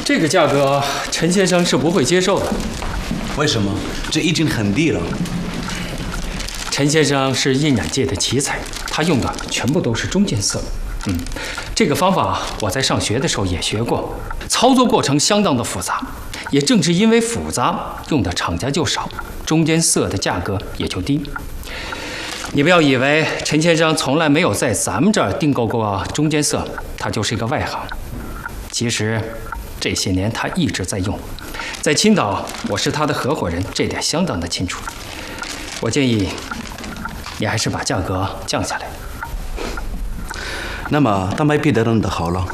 这个价格，陈先生是不会接受的。 为什么？这已经很低了。 陈先生是印染界的奇才，他用的全部都是中间色。这个方法我在上学的时候也学过，操作过程相当的复杂。也正是因为复杂，用的厂家就少，中间色的价格也就低。你不要以为陈先生从来没有在咱们这儿订购过中间色，他就是一个外行。其实这些年他一直在用，在青岛我是他的合伙人，这点相当的清楚。我建议你还是把价格降下来。 那么他买别的人的好了。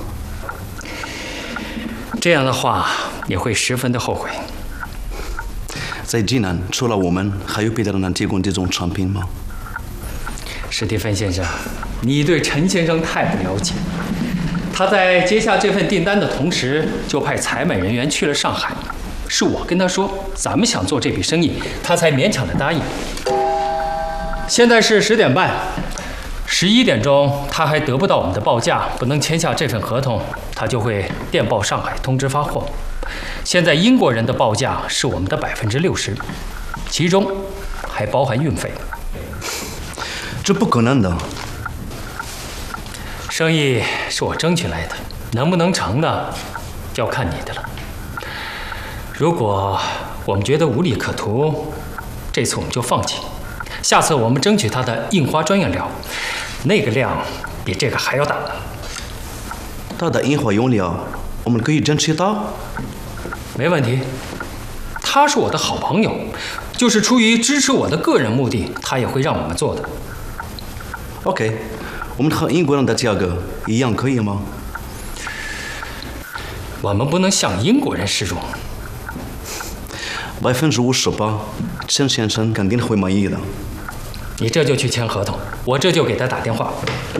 这样的话你会十分的后悔。 在济南，除了我们，还有别的人能提供这种产品吗？ 史蒂芬先生，你对陈先生太不了解。他在接下这份订单的同时，就派采买人员去了上海。是我跟他说，咱们想做这笔生意，他才勉强的答应。现在是10点半，11点钟他还得不到我们的报价，不能签下这份合同，他就会电报上海通知发货。现在英国人的报价是我们的60%，其中还包含运费。 这不可能的。 生意是我争取来的，能不能成呢，就要看你的了。如果我们觉得无利可图，这次我们就放弃。下次我们争取它的印花专用料，那个量比这个还要大。 它的印花用料，我们可以争取到？ 没问题。他是我的好朋友，就是出于支持我的个人目的，他也会让我们做的。 OK， 我们和英国人的价格一样，可以吗？ 我们不能向英国人示弱。 58%，陈先生肯定会满意的。 你这就去签合同，我这就给他打电话。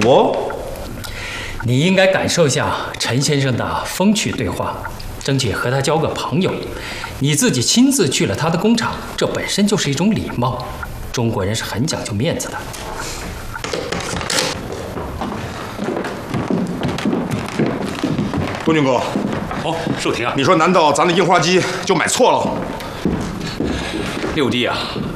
你应该感受一下陈先生的风趣对话，争取和他交个朋友。你自己亲自去了他的工厂，这本身就是一种礼貌。中国人是很讲究面子的。 东军哥， 哦，寿亭啊， 你说难道咱的印花机就买错了？ 六弟啊，